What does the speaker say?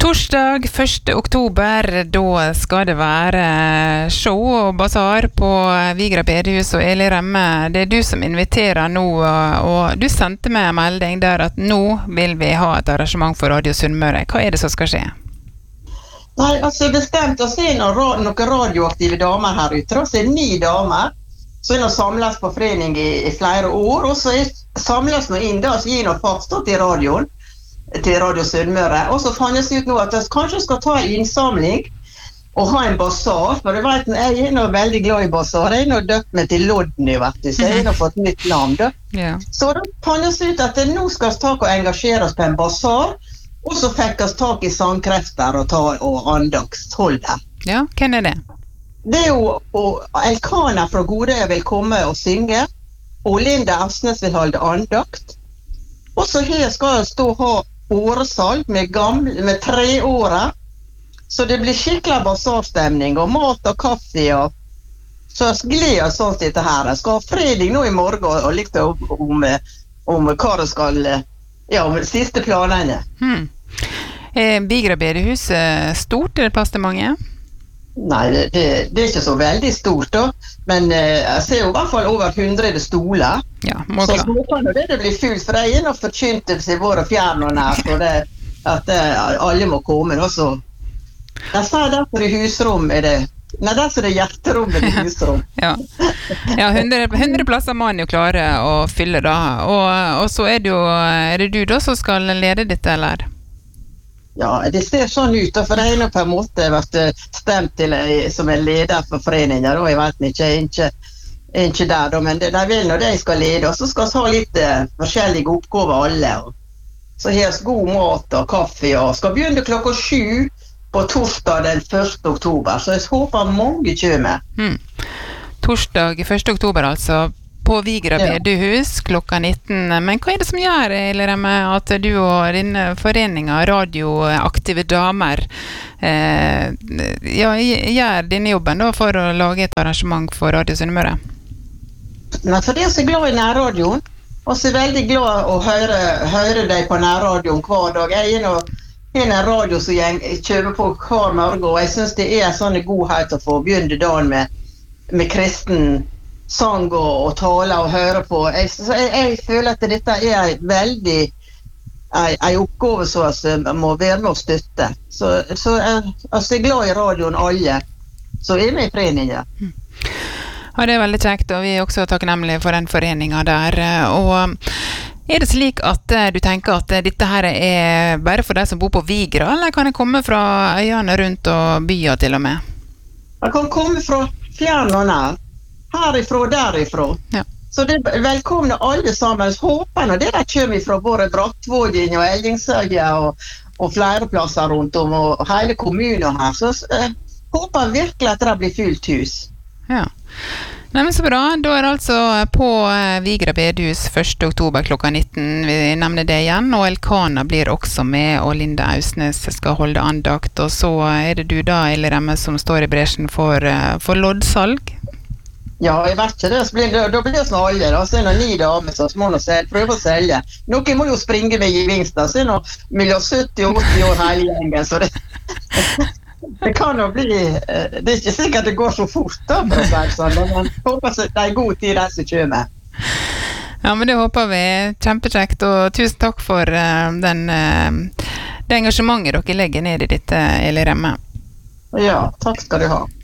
Torsdag 1. oktober, da skal det være show og basar på Vigra bedehus og Eli Remme. Det du som inviterer nå, og du sendte meg en melding der at nå vil vi ha et arrangement for Radio Sunnmøre. Hva det som skal skje? Nei, altså bestemt å se noen radioaktive damer her ute. Så 9 damer som har samlet på forening i flere år, og så samles nå inn da, så gir noe faststått i radioen, til Radio Sunnmøre. Og så fannes det ut nå at jeg kanskje skal ta en innsamling og ha en basar, for du vet, jeg nå veldig glad i basar. Jeg nå døpt meg til Lodny, vet du, så jeg nå fått nytt navn da. Ja. Så da fannes det ut at nå skal vi ta og engasjere oss på en basar, og så fikk vi tak i sangkrefter og andaktsholder. Ja, hvem det? Det jo Elkana fra Godøy vil komme og synge, og Linda Asnes vil holde andakt. Og så her skal jeg stå og ha åresalg med 3 året, så det blir skikkelig basarstemning og mat og kaffe, og så jeg gleder sånn til dette her. Jeg skal ha fredag nå i morgen og litt om hva det skal, ja, om de siste planene. Vigra bedehus stort, det plass til mange? Nei, det ikke så veldig stort da, men jeg ser jo i hvert fall over 100 stoler. Ja, så håper det blir fullt, for det noe forkynt til våre fjern og nært, og at alle må komme. Også. Jeg sa derfor i husrom det, nei, derfor det hjerterom i husrom. Ja, 100 plasser må man jo klare å fylle da, og så det jo, det du da som skal lede dette, eller? Ja, det ser sånn ut, for jeg nå på en måte vært stemt til som en leder for foreningen, og jeg vet ikke der, da, men de vil når de skal lede, og så skal vi ha litt forskjellige oppgaver alle. Så her god mat og kaffe, og skal begynne klokka 7 på torsdag den 1. oktober, så jeg håper mange kommer. Torsdag 1. oktober altså, på Vigra bedehus klokka 19. Men hva det som gjør, Eli Remme, at du og din forening av radioaktive damer gjør denne jobben da, for å lage et arrangement for Radio Sunnmøre? Nei, for det så glad i nærradioen, og så veldig glad å høre deg på nærradioen hver dag. Jeg en radio som jeg kjøper på hver morgen, og jeg synes det sånn godhet å få begynne dagen med kristen sang og tale og høre på. Jeg føler at dette veldig en oppgave som jeg må være med å støtte. Så jeg glad i radioen alle, så med i foreningen. Ja, det veldig kjekt, og vi også takknemlige for den foreningen der. Og det slik at du tenker at dette her bare for deg som bor på Vigra, eller kan det komme fra øyene rundt og byer til og med? Det kan komme fra fjern og nær. Herifra og derifra. Ja. Så det velkomne alle sammen. Håper når dere kommer fra både Brattvågen og Ellingsøya og flere plasser rundt om, og hele kommunen her. Så håper virkelig at det blir fullt hus. Ja. Nei, men så bra. Da det altså på Vigra bedehus 1. oktober klokka 19. Vi nevner det igjen, og Elkana blir også med, og Linda Asnes skal holde andakt. Og så det du da, Eli Remme, som står i bresjen for loddsalg. Ja, jeg vet ikke det, da blir det sånn alle, da, så det 9 damer som må prøve å selge. Noen må jo springe med gevinster, så det mellom 70 og 80 år hele gjengen, så det kan jo bli, det ikke sikkert det går så fort da, for å si sånn, men jeg håper det god tid de som kommer. Ja, men det håper vi, kjempekjekt, og tusen takk for det engasjementet dere legger ned i dette, Eli Remme. Ja, takk skal du ha.